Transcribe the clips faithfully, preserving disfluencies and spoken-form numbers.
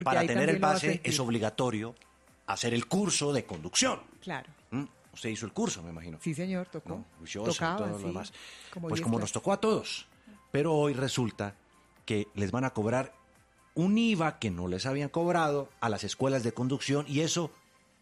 Para tener el pase es obligatorio hacer el curso de conducción. Claro. ¿Mm? Usted hizo el curso, me imagino. Sí, señor, tocó. ¿No? Juicioso, Tocaba, todo sí, lo demás. como Pues diez como clases. nos tocó a todos. Pero hoy resulta que les van a cobrar un I V A que no les habían cobrado a las escuelas de conducción y eso,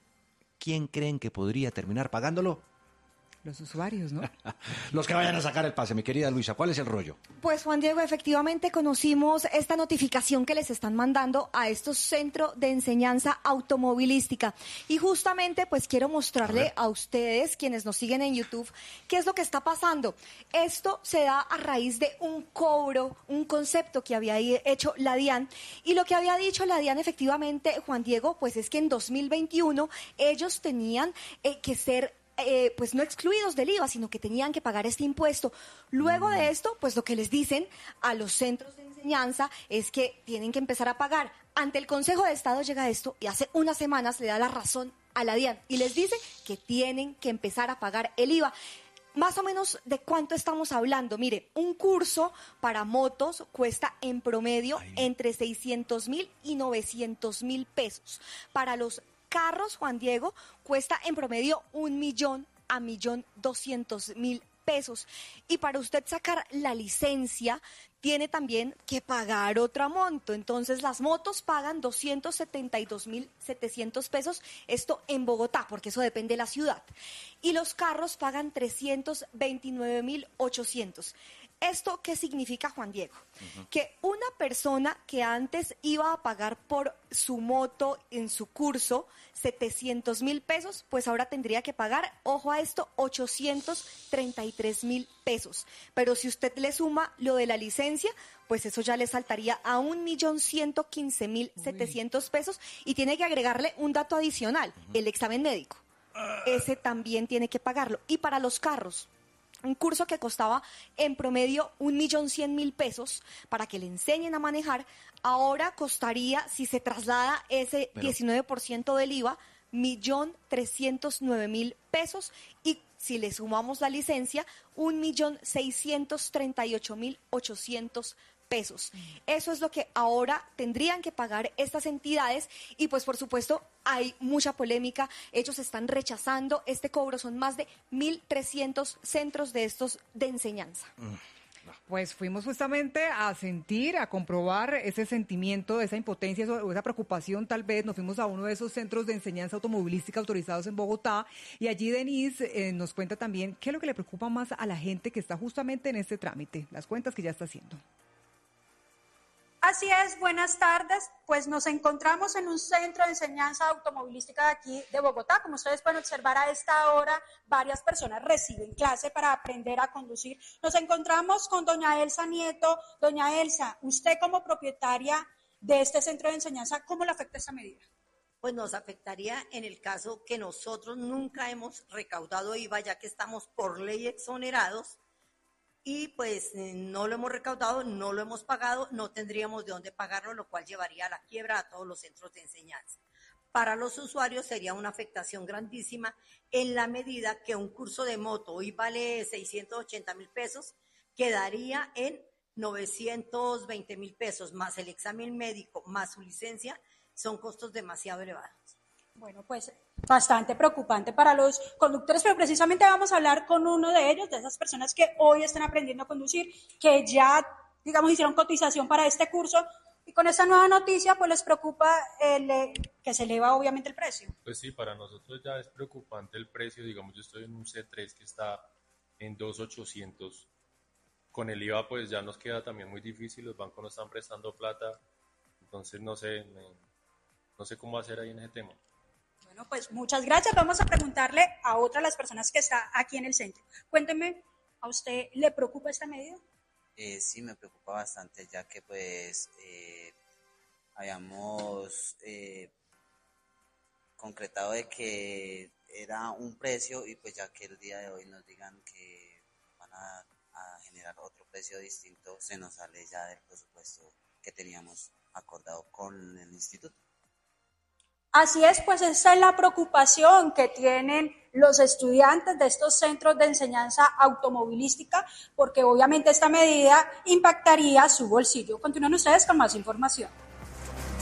¿quién creen que podría terminar pagándolo? Los usuarios, ¿no? Los que vayan a sacar el pase, mi querida Luisa, ¿cuál es el rollo? Pues Juan Diego, efectivamente conocimos esta notificación que les están mandando a estos centros de enseñanza automovilística y justamente pues quiero mostrarle a, a ustedes, quienes nos siguen en YouTube, qué es lo que está pasando. Esto se da a raíz de un cobro, un concepto que había hecho la DIAN y lo que había dicho la DIAN efectivamente, Juan Diego, pues es que en dos mil veintiuno ellos tenían eh, que ser Eh, pues no excluidos del I V A, sino que tenían que pagar este impuesto. Luego de esto, pues lo que les dicen a los centros de enseñanza es que tienen que empezar a pagar. Ante el Consejo de Estado llega esto y hace unas semanas le da la razón a la DIAN y les dice que tienen que empezar a pagar el I V A. Más o menos de cuánto estamos hablando. Mire, un curso para motos cuesta en promedio Ay. entre seiscientos mil y novecientos mil pesos. Para los carros, Juan Diego, cuesta en promedio un millón a millón doscientos mil pesos. Y para usted sacar la licencia, tiene también que pagar otro monto. Entonces, las motos pagan doscientos setenta y dos mil setecientos pesos, esto en Bogotá, porque eso depende de la ciudad. Y los carros pagan trescientos veintinueve mil ochocientos. ¿Esto qué significa, Juan Diego? Uh-huh. Que una persona que antes iba a pagar por su moto en su curso setecientos mil pesos, pues ahora tendría que pagar, ojo a esto, ochocientos treinta y tres mil pesos. Pero si usted le suma lo de la licencia, pues eso ya le saltaría a un millón ciento quince mil setecientos pesos y tiene que agregarle un dato adicional, uh-huh. el examen médico. Uh. Ese también tiene que pagarlo. Y para los carros, un curso que costaba en promedio un millón cien mil pesos para que le enseñen a manejar, ahora costaría, si se traslada ese Pero... diecinueve por ciento del I V A, millón trescientos nueve mil pesos y si le sumamos la licencia, un millón seiscientos treinta y ocho mil ochocientos pesos. Eso es lo que ahora tendrían que pagar estas entidades y pues por supuesto hay mucha polémica, ellos están rechazando este cobro, son más de mil trescientos centros de estos de enseñanza. Pues fuimos justamente a sentir, a comprobar ese sentimiento, esa impotencia o esa preocupación tal vez, nos fuimos a uno de esos centros de enseñanza automovilística autorizados en Bogotá y allí Denise eh, nos cuenta también qué es lo que le preocupa más a la gente que está justamente en este trámite, las cuentas que ya está haciendo. Así es, buenas tardes. Pues nos encontramos en un centro de enseñanza automovilística de aquí de Bogotá. Como ustedes pueden observar, a esta hora varias personas reciben clase para aprender a conducir. Nos encontramos con doña Elsa Nieto. Doña Elsa, usted como propietaria de este centro de enseñanza, ¿cómo le afecta esta medida? Pues nos afectaría en el caso que nosotros nunca hemos recaudado I V A, ya que estamos por ley exonerados. Y pues no lo hemos recaudado, no lo hemos pagado, no tendríamos de dónde pagarlo, lo cual llevaría a la quiebra a todos los centros de enseñanza. Para los usuarios sería una afectación grandísima en la medida que un curso de moto hoy vale seiscientos ochenta mil pesos, quedaría en novecientos veinte mil pesos, más el examen médico, más su licencia, son costos demasiado elevados. Bueno, pues bastante preocupante para los conductores, pero precisamente vamos a hablar con uno de ellos, de esas personas que hoy están aprendiendo a conducir, que ya, digamos, hicieron cotización para este curso, y con esta nueva noticia, pues les preocupa el, que se eleva obviamente el precio. Pues sí, para nosotros ya es preocupante el precio, digamos, yo estoy en un C tres que está en dos mil ochocientos, con el I V A pues ya nos queda también muy difícil, los bancos nos están prestando plata, entonces no sé, me, no sé cómo hacer ahí en ese tema. Bueno, pues muchas gracias. Vamos a preguntarle a otra de las personas que está aquí en el centro. Cuénteme, ¿a usted le preocupa esta medida? Eh, sí, me preocupa bastante, ya que pues eh, habíamos eh, concretado de que era un precio y pues ya que el día de hoy nos digan que van a, a generar otro precio distinto, se nos sale ya del presupuesto que teníamos acordado con el instituto. Así es, pues esa es la preocupación que tienen los estudiantes de estos centros de enseñanza automovilística, porque obviamente esta medida impactaría su bolsillo. Continúen ustedes con más información.